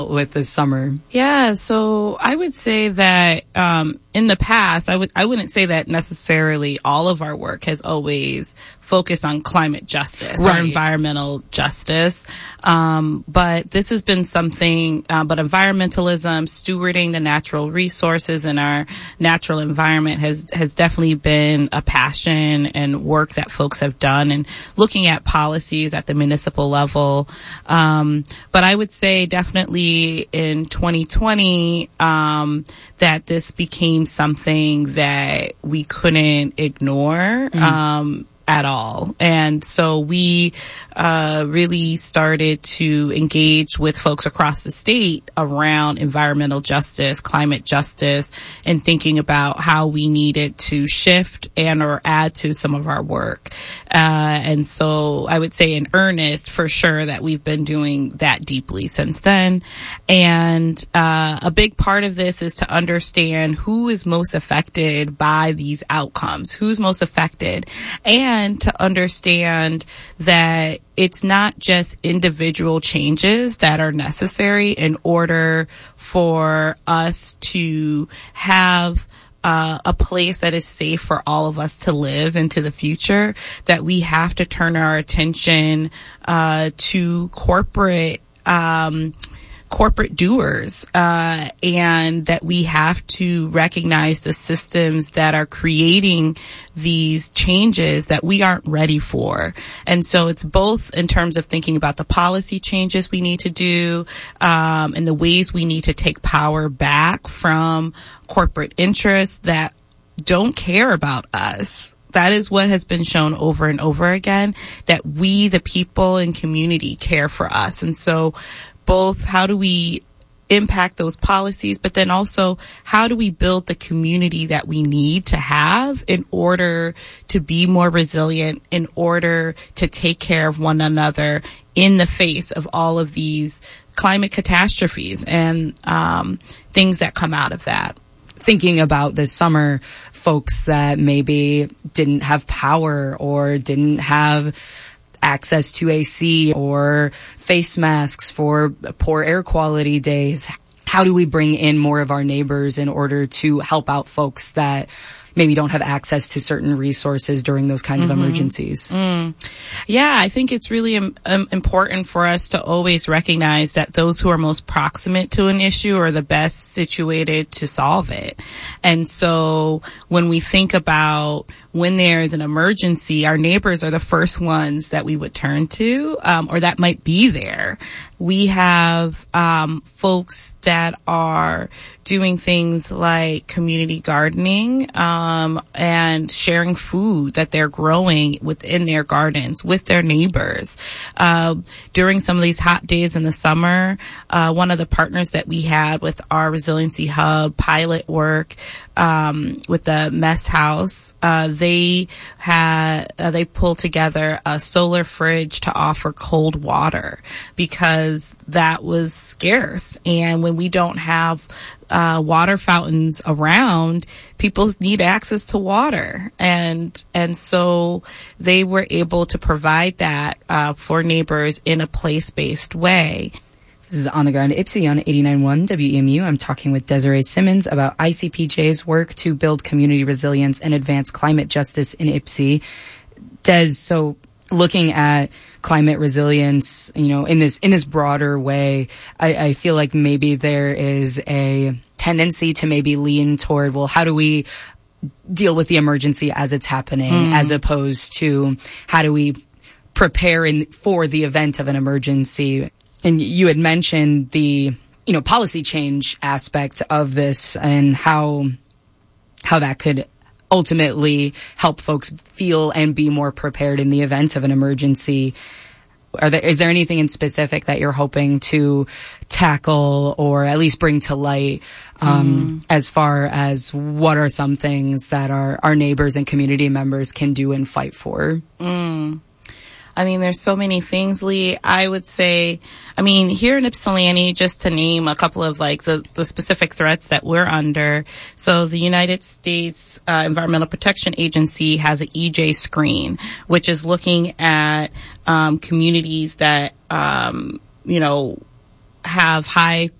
with this summer? Yeah, so I would say that in the past, I wouldn't say that necessarily all of our work has always focused on climate justice or environmental justice. But this has been something, but environmentalism, stewarding the natural resources in our natural environment has definitely been a passion and work that folks have done, and looking at policies at the municipal level. But I would say definitely in 2020, that this became something that we couldn't ignore, at all. And so we really started to engage with folks across the state around environmental justice, climate justice, and thinking about how we needed to shift and or add to some of our work. And so I would say in earnest, for sure, that we've been doing that deeply since then. And a big part of this is to understand who is most affected by these outcomes, who's most affected, and to understand that it's not just individual changes that are necessary in order for us to have a place that is safe for all of us to live into the future, that we have to turn our attention to corporate doers, and that we have to recognize the systems that are creating these changes that we aren't ready for. And so it's both in terms of thinking about the policy changes we need to do, and the ways we need to take power back from corporate interests that don't care about us. That is what has been shown over and over again, that we, the people and community, care for us. And so both how do we impact those policies, but then also how do we build the community that we need to have in order to be more resilient, in order to take care of one another in the face of all of these climate catastrophes and things that come out of that. Thinking about this summer, folks that maybe didn't have power or didn't have access to AC or face masks for poor air quality days. How do we bring in more of our neighbors in order to help out folks that maybe don't have access to certain resources during those kinds of emergencies? Yeah, I think it's really important for us to always recognize that those who are most proximate to an issue are the best situated to solve it. And so when we think about when there is an emergency, our neighbors are the first ones that we would turn to, or that might be there. We have folks that are doing things like community gardening, and sharing food that they're growing within their gardens with their neighbors. During some of these hot days in the summer, one of the partners that we had with our Resiliency Hub pilot work, with the Mess House, they pulled together a solar fridge to offer cold water because that was scarce. And when we don't have water fountains around, people need access to water. And so they were able to provide that for neighbors in a place-based way. This is On the Ground Ypsi on 89.1 WEMU. I'm talking with Desiree Simmons about ICPJ's work to build community resilience and advance climate justice in Ypsi. Des, so looking at climate resilience, in this broader way, I feel like maybe there is a tendency to maybe lean toward, well, how do we deal with the emergency as it's happening, as opposed to how do we prepare for the event of an emergency? And you had mentioned the, policy change aspect of this and how that could ultimately help folks feel and be more prepared in the event of an emergency. Is there anything in specific that you're hoping to tackle or at least bring to light, as far as what are some things that our neighbors and community members can do and fight for? I mean, there's so many things, Lee. I would say, here in Ypsilanti, just to name a couple of the specific threats that we're under. So the United States Environmental Protection Agency has an EJ screen, which is looking at communities that, have high